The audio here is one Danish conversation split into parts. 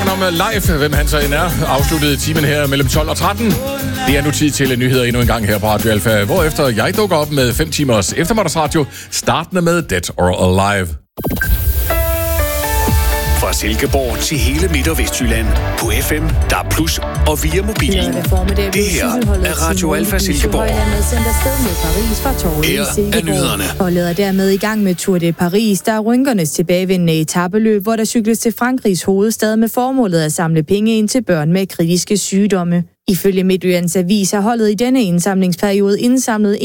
Sangen om live, hvem han så end er, afsluttede timen her mellem 12 og 13. Det er nu tid til nyheder endnu en gang her på Radio Alfa, hvorefter jeg dukker op med 5 timers eftermiddagsradio, startende med Dead or Alive. Fra Silkeborg til hele Midt- og Vestjylland på FM, DAB+, og via mobilen. Det her er Radio Alfa Silkeborg. Her er nyhederne. Holdet er dermed i gang med Tour de Paris, der er rynkernes tilbagevendende etapeløb, hvor der cykles til Frankrigs hovedstad med formålet at samle penge ind til børn med kritiske sygdomme. Ifølge Midtjyllands Avis har holdet i denne indsamlingsperiode indsamlet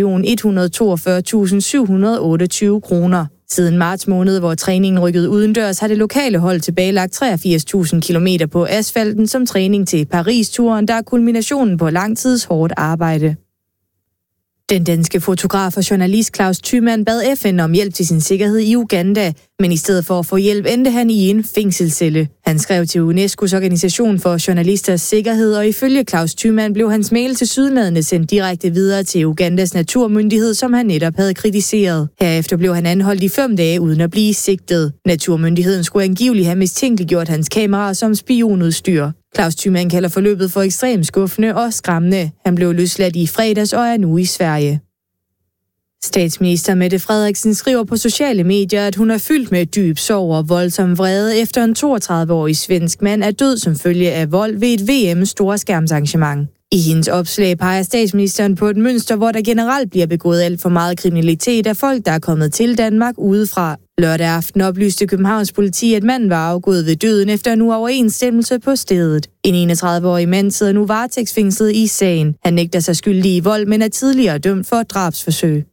1.142.728 kroner. Siden marts måned, hvor træningen rykkede udendørs, har det lokale hold tilbagelagt 83.000 kilometer på asfalten som træning til Paris-turen, der er kulminationen på lang tids hårdt arbejde. Den danske fotograf og journalist Claus Thymann bad FN om hjælp til sin sikkerhed i Uganda, men i stedet for at få hjælp endte han i en fængselscelle. Han skrev til UNESCO's organisation for journalisters sikkerhed, og ifølge Claus Thymann blev hans mail til sydlandene sendt direkte videre til Ugandas naturmyndighed, som han netop havde kritiseret. Herefter blev han anholdt i 5 dage uden at blive sigtet. Naturmyndigheden skulle angiveligt have mistænkeliggjort hans kameraer som spionudstyr. Claus Thymann kalder forløbet for ekstremt skuffende og skræmmende. Han blev løsladt i fredags og er nu i Sverige. Statsminister Mette Frederiksen skriver på sociale medier, at hun er fyldt med dyb sorg og voldsom vrede efter en 32-årig svensk mand er død som følge af vold ved et VM-storskærmsarrangement. I hendes opslag peger statsministeren på et mønster, hvor der generelt bliver begået alt for meget kriminalitet af folk, der er kommet til Danmark udefra. Lørdag aften oplyste Københavns politi, at manden var afgået ved døden efter en uoverensstemmelse på stedet. En 31-årig mand sidder nu varetægtsfængslet i sagen. Han nægter sig skyldig i vold, men er tidligere dømt for et drabsforsøg.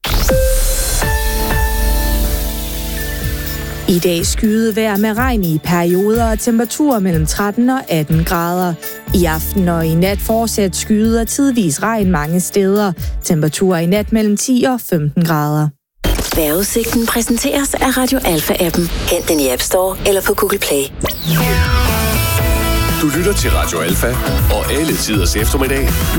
I dag skyet vejr med regn i perioder og temperaturer mellem 13 og 18 grader. I aften og i nat fortsat skyet og tidvis regn mange steder. Temperaturer i nat mellem 10 og 15 grader. Vejrudsigten præsenteres af Radio Alfa-appen. Hent den i App Store eller på Google Play. Du lytter til Radio Alfa, og alle tiders eftermiddag. Du